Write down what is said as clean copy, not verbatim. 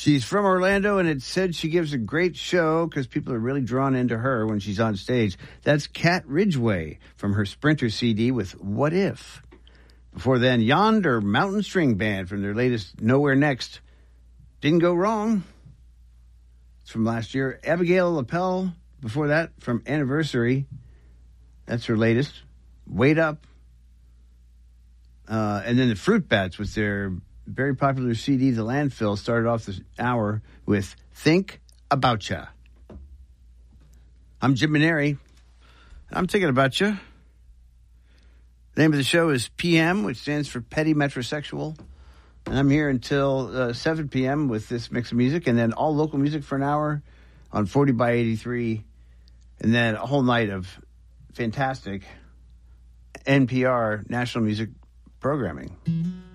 She's from Orlando, and it said she gives a great show because people are really drawn into her when she's on stage. That's Kat Ridgway from her Sprinter CD with What If. Before then, Yonder Mountain String Band from their latest Nowhere Next. Didn't Go Wrong. It's from last year. Abigail Lapel, before that, from Anniversary. That's her latest. Wait Up. And then the Fruit Bats with their very popular CD, The Landfill, started off this hour with Think About Ya. I'm Jim Maneri. I'm thinking about you. The name of the show is PM, which stands for Petty Metrosexual. And I'm here until 7 p.m. with this mix of music, and then all local music for an hour on 40 by 83, and then a whole night of fantastic NPR national music programming.